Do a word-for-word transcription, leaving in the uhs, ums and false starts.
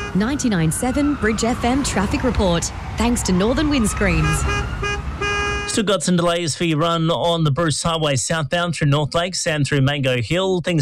ninety-nine point seven Bridge F M traffic report. Thanks to Northern Windscreens. Still got some delays for your run on the Bruce Highway southbound through North Lakes and through Mango Hill. Things